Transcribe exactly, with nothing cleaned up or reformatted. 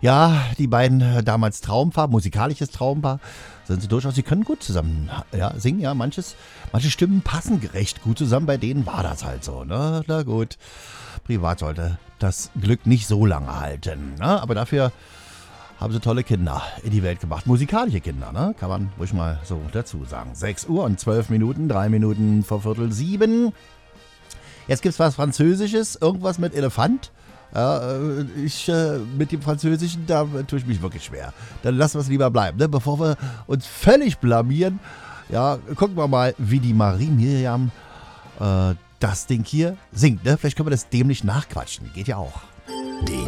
Ja, die beiden äh, damals Traumpaar, musikalisches Traumpaar, sind sie durchaus, sie können gut zusammen ja, singen, ja, manches, manche Stimmen passen recht gut zusammen, bei denen war das halt so, ne, na gut, privat sollte das Glück nicht so lange halten, ne, aber dafür haben sie tolle Kinder in die Welt gebracht, musikalische Kinder, ne, kann man ruhig mal so dazu sagen. sechs Uhr und zwölf Minuten, drei Minuten vor Viertel sieben, jetzt gibt's was Französisches, irgendwas mit Elefant. Ja, ich äh, mit dem Französischen, da tue ich mich wirklich schwer. Dann lassen wir es lieber bleiben, ne? Bevor wir uns völlig blamieren. Ja, gucken wir mal, wie die Marie Miriam äh, das Ding hier singt. Ne? Vielleicht können wir das dämlich nachquatschen. Geht ja auch. Die